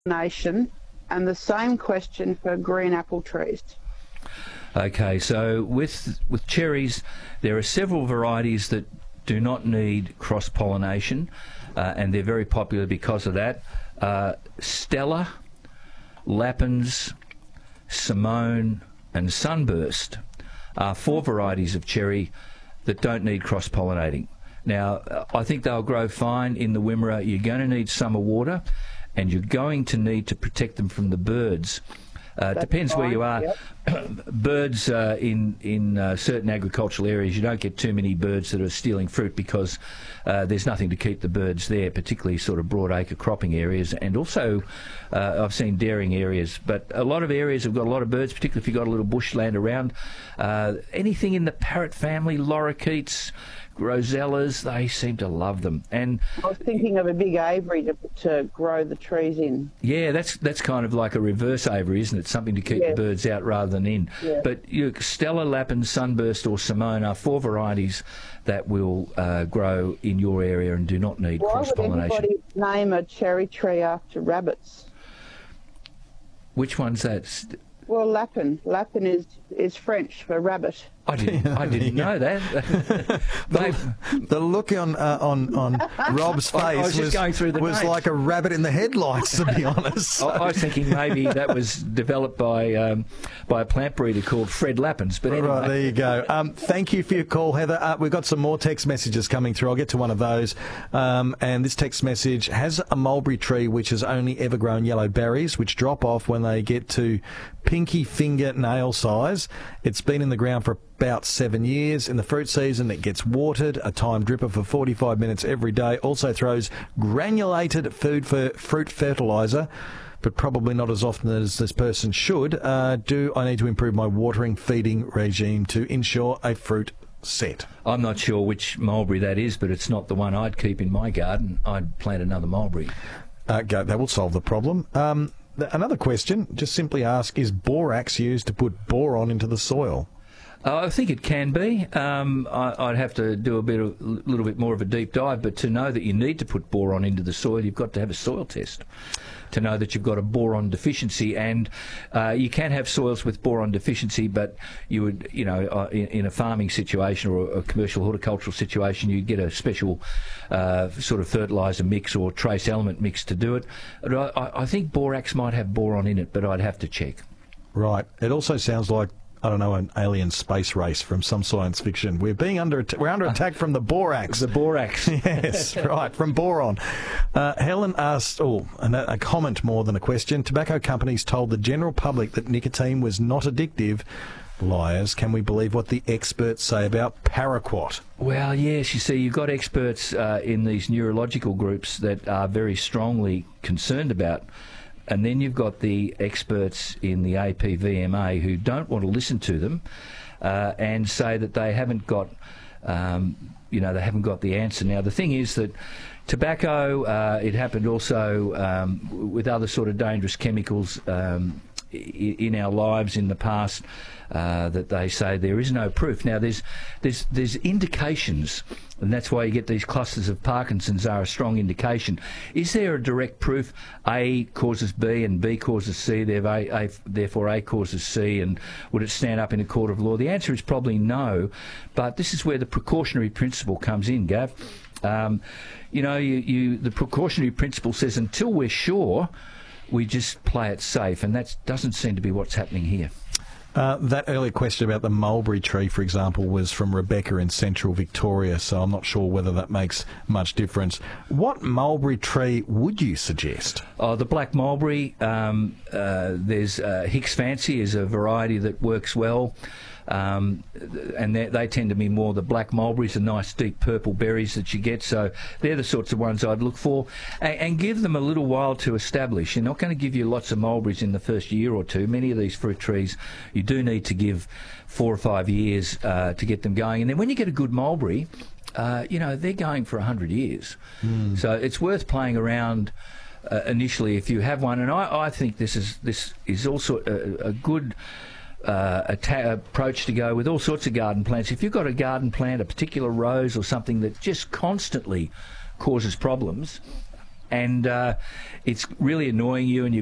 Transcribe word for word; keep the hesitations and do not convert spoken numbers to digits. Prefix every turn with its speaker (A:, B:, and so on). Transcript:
A: nation, and the same question for green apple trees.
B: Okay, so with with cherries, there are several varieties that do not need cross-pollination, uh, and they're very popular because of that. Uh, Stella, Lappins, Simone and Sunburst are four varieties of cherry that don't need cross-pollinating. Now, I think they'll grow fine in the Wimmera. You're going to need summer water, and you're going to need to protect them from the birds. Uh, depends where you are. Yep. Birds uh, in in uh, certain agricultural areas, you don't get too many birds that are stealing fruit because uh, there's nothing to keep the birds there, particularly sort of broadacre cropping areas, and also uh, I've seen dairying areas. But a lot of areas have got a lot of birds, particularly if you've got a little bushland around. Uh, anything in the parrot family, lorikeets, rosellas, they seem to love them. And
A: I was thinking of a big aviary to, to grow the trees in.
B: Yeah, that's that's kind of like a reverse aviary, isn't it? Something to keep
A: yeah.
B: the birds out rather than in.
A: Yeah.
B: But you, Stella, Lappin, Sunburst or Simone are four varieties that will uh, grow in your area and do not need
A: Why
B: cross-pollination.
A: Why would anybody name a cherry tree after rabbits?
B: Which one's that?
A: Well, Lappin. Lappin is, is French for rabbit.
B: I didn't. I didn't know that.
C: the, the look on uh, on on Rob's face
B: I, I was,
C: was,
B: going through the
C: was like a rabbit in the headlights, to be honest.
B: I, I was thinking maybe that was developed by um, by a plant breeder called Fred Lappins. But anyway.
C: Right, there you go. Um, thank you for your call, Heather. Uh, we've got some more text messages coming through. I'll get to one of those. Um, and this text message has a mulberry tree which has only ever grown yellow berries, which drop off when they get to pinky finger nail size. It's been in the ground for about seven years. In the fruit season, it gets watered, a time dripper for forty-five minutes every day. Also throws granulated food for fruit fertiliser, but probably not as often as this person should. Uh, do I need to improve my watering feeding regime to ensure a fruit set?
B: I'm not sure which mulberry that is, but it's not the one I'd keep in my garden. I'd plant another mulberry.
C: Uh, go, that will solve the problem. Um, th- another question, just simply ask, is borax used to put boron into the soil?
B: Uh, I think it can be. Um, I, I'd have to do a bit, of, little bit more of a deep dive, but to know that you need to put boron into the soil, you've got to have a soil test to know that you've got a boron deficiency. And uh, you can have soils with boron deficiency, but you would, you know, uh, in, in a farming situation or a commercial horticultural situation, you'd get a special uh, sort of fertiliser mix or trace element mix to do it. But I, I think borax might have boron in it, but I'd have to check.
C: Right. It also sounds like, I don't know, an alien space race from some science fiction. We're being under we're under attack from the borax.
B: The borax.
C: Yes, right, from boron. Uh, Helen asked, oh, and a, a comment more than a question. Tobacco companies told the general public that nicotine was not addictive. Liars. Can we believe what the experts say about paraquat?
B: Well, yes, you see, you've got experts uh, in these neurological groups that are very strongly concerned about. And then you've got the experts in the A P V M A who don't want to listen to them uh, and say that they haven't got, um, you know, they haven't got the answer. Now, the thing is that tobacco, uh, it happened also um, with other sort of dangerous chemicals um, in our lives in the past, uh, that they say there is no proof. Now, there's there's there's indications, and that's why you get these clusters of Parkinson's are a strong indication. Is there a direct proof A causes B and B causes C, therefore A causes C, and would it stand up in a court of law? The answer is probably no, but this is where the precautionary principle comes in, Gav. Um, you know, you, you the precautionary principle says until we're sure, we just play it safe, and that doesn't seem to be what's happening here.
C: Uh, that earlier question about the mulberry tree, for example, was from Rebecca in central Victoria, so I'm not sure whether that makes much difference. What mulberry tree would you suggest?
B: Oh, the black mulberry. Um, uh, there's uh, Hicks Fancy is a variety that works well. Um, and they tend to be more the black mulberries, the nice deep purple berries that you get. So they're the sorts of ones I'd look for, and, and give them a little while to establish. You're not going to give you lots of mulberries in the first year or two. Many of these fruit trees, you do need to give four or five years uh, to get them going. And then when you get a good mulberry, uh, you know, they're going for a hundred years. Mm. So it's worth playing around uh, initially if you have one. And I, I think this is this is also a, a good Uh, a ta- approach to go with all sorts of garden plants. If you've got a garden plant, a particular rose or something that just constantly causes problems, and uh, it's really annoying you, and you